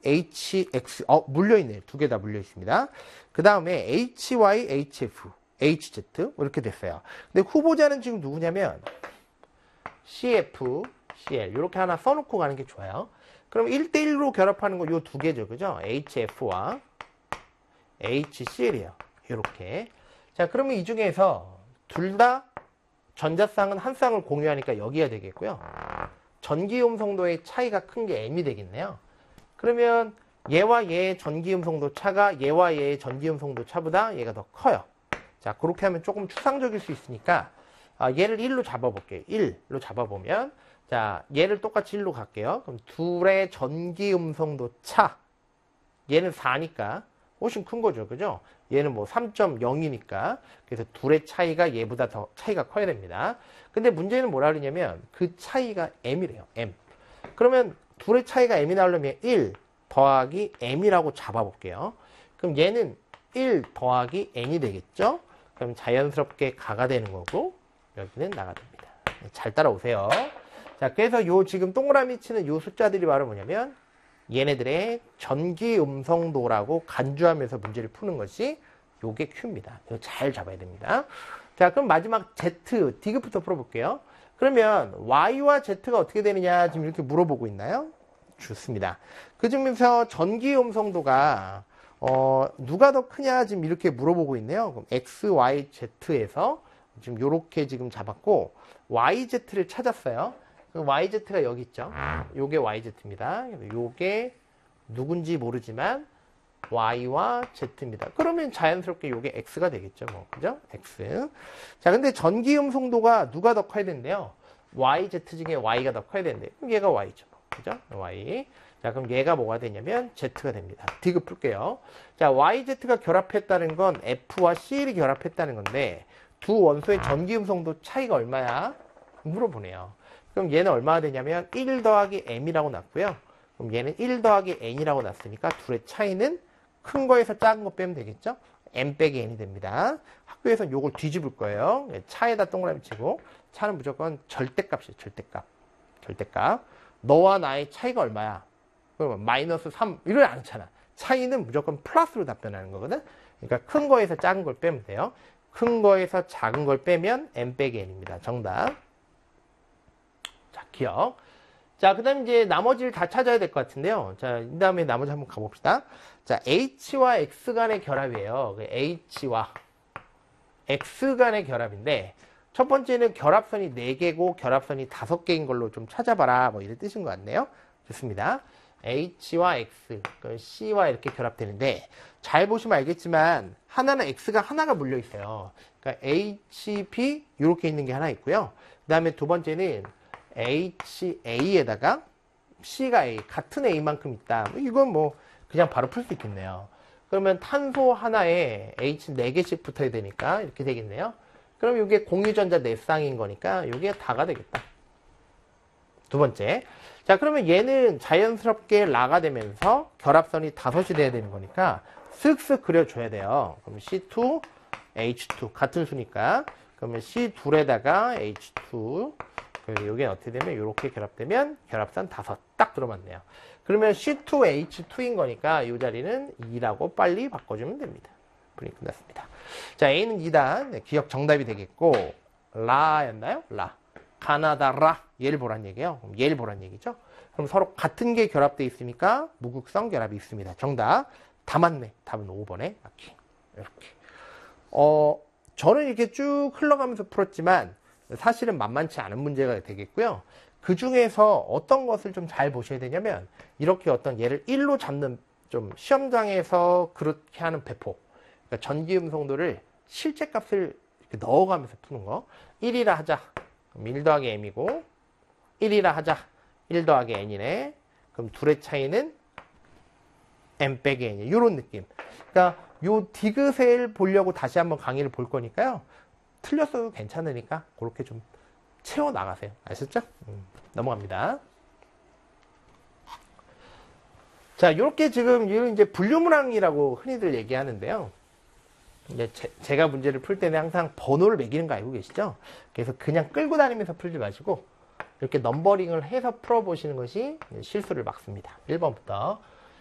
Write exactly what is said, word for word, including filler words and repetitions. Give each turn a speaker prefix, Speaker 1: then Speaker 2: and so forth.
Speaker 1: H, X, 어, 물려있네요. 두 개 다 물려있습니다. 그 다음에 H, Y, H, F, H, Z 이렇게 됐어요. 근데 후보자는 지금 누구냐면 C, F, C, L 이렇게 하나 써놓고 가는 게 좋아요. 그럼 일 대 일로 결합하는 거 요 두 개죠. 그죠? H, F와 H, C, L이에요. 이렇게. 자, 그러면 이 중에서 둘 다 전자쌍은 한 쌍을 공유하니까 여기가 되겠고요. 전기음성도의 차이가 큰 게 M이 되겠네요. 그러면 얘와 얘의 전기음성도 차가 얘와 얘의 전기음성도 차보다 얘가 더 커요. 자, 그렇게 하면 조금 추상적일 수 있으니까 아, 얘를 일로 잡아볼게요. 일로 잡아보면 자, 얘를 똑같이 일로 갈게요. 그럼 둘의 전기음성도 차 얘는 사니까 훨씬 큰 거죠. 그죠? 얘는 뭐 삼 점 영이니까 그래서 둘의 차이가 얘보다 더 차이가 커야 됩니다. 근데 문제는 뭐라 그러냐면 그 차이가 M이래요. M. 그러면 둘의 차이가 M이 나오려면 일 더하기 M이라고 잡아볼게요. 그럼 얘는 일 더하기 N이 되겠죠? 그럼 자연스럽게 가가 되는 거고 여기는 나가 됩니다. 잘 따라오세요. 자, 그래서 요 지금 동그라미 치는 요 숫자들이 바로 뭐냐면 얘네들의 전기 음성도라고 간주하면서 문제를 푸는 것이 요게 Q입니다. 이거 잘 잡아야 됩니다. 자, 그럼 마지막 Z, D급부터 풀어볼게요. 그러면 Y와 Z가 어떻게 되느냐 지금 이렇게 물어보고 있나요? 좋습니다. 그 중에서 전기 음성도가 어, 누가 더 크냐 지금 이렇게 물어보고 있네요. 그럼 X, Y, Z에서 지금 요렇게 지금 잡았고 와이 제트를 찾았어요. 와이 제트가 여기 있죠. 요게 와이 제트입니다. 요게 누군지 모르지만 Y와 Z입니다. 그러면 자연스럽게 요게 X가 되겠죠. 뭐, 그죠? X. 자, 근데 전기 음성도가 누가 더 커야 된대요? 와이 제트 중에 Y가 더 커야 된대요. 그럼 얘가 Y죠. 그죠? Y. 자, 그럼 얘가 뭐가 되냐면 Z가 됩니다. D급 풀게요. 자, 와이 제트가 결합했다는 건 F와 씨엘이 결합했다는 건데 두 원소의 전기 음성도 차이가 얼마야? 물어보네요. 그럼 얘는 얼마가 되냐면 일 더하기 M이라고 났고요. 그럼 얘는 일 더하기 N이라고 났으니까 둘의 차이는 큰 거에서 작은 거 빼면 되겠죠? M 빼기 N이 됩니다. 학교에서는 요걸 뒤집을 거예요. 차에다 동그라미 치고 차는 무조건 절대값이에요. 절대값. 절대값. 너와 나의 차이가 얼마야? 그러면 마이너스 삼 이러지 않잖아. 차이는 무조건 플러스로 답변하는 거거든. 그러니까 큰 거에서 작은 걸 빼면 돼요. 큰 거에서 작은 걸 빼면 M 빼기 N입니다. 정답. 자, 기억. 자, 그 다음에 이제 나머지를 다 찾아야 될 것 같은데요. 자, 이 다음에 나머지 한번 가봅시다. 자, H와 X 간의 결합이에요. H와 X 간의 결합인데, 첫 번째는 결합선이 네 개고 결합선이 다섯 개인 걸로 좀 찾아봐라. 뭐 이런 뜻인 것 같네요. 좋습니다. H와 X, C와 이렇게 결합되는데, 잘 보시면 알겠지만, 하나는 X가 하나가 물려 있어요. 그러니까 H, B, 이렇게 있는 게 하나 있고요. 그 다음에 두 번째는 H, A에다가 C가 A, 같은 A만큼 있다. 이건 뭐, 그냥 바로 풀 수 있겠네요. 그러면 탄소 하나에 H 네 개씩 붙어야 되니까 이렇게 되겠네요. 그럼 이게 공유전자 네 쌍인 거니까 이게 다가 되겠다. 두 번째. 자, 그러면 얘는 자연스럽게 라가 되면서 결합선이 다섯이 돼야 되는 거니까 쓱쓱 그려줘야 돼요. 그럼 씨 투, 에이치 투 같은 수니까 그러면 씨 투에다가 에이치 투 그래서 여기 어떻게 되면 이렇게 결합되면 결합선 다섯 딱 들어맞네요. 그러면 씨 투 에이치 투인 거니까 이 자리는 이라고 빨리 바꿔주면 됩니다. 분이 끝났습니다. 자, A는 이다. 네, 기억 정답이 되겠고 라였나요? 라. 가나다 라. 얘를 보란 얘기예요. 그럼 얘를 보란 얘기죠. 그럼 서로 같은 게 결합되어 있으니까 무극성 결합이 있습니다. 정답. 다 맞네. 답은 오 번에 맞기. 이렇게. 어, 저는 이렇게 쭉 흘러가면서 풀었지만 사실은 만만치 않은 문제가 되겠고요. 그 중에서 어떤 것을 좀 잘 보셔야 되냐면 이렇게 어떤 얘를 일로 잡는 좀 시험장에서 그렇게 하는 배포. 그러니까 전기 음성도를 실제 값을 이렇게 넣어가면서 푸는 거. 일이라 하자. 그럼 일 더하기 M이고 일이라 하자. 일 더하기 N이네. 그럼 둘의 차이는 M 빼기 N이에요. 이런 느낌. 그러니까 요 디귿을 보려고 다시 한번 강의를 볼 거니까요. 틀렸어도 괜찮으니까 그렇게 좀 채워 나가세요. 아셨죠? 음, 넘어갑니다. 자, 요렇게 지금 이런 이제 분류문항이라고 흔히들 얘기하는데요. 이제 제, 제가 문제를 풀 때는 항상 번호를 매기는 거 알고 계시죠? 그래서 그냥 끌고 다니면서 풀지 마시고 이렇게 넘버링을 해서 풀어보시는 것이 실수를 막습니다. 일 번부터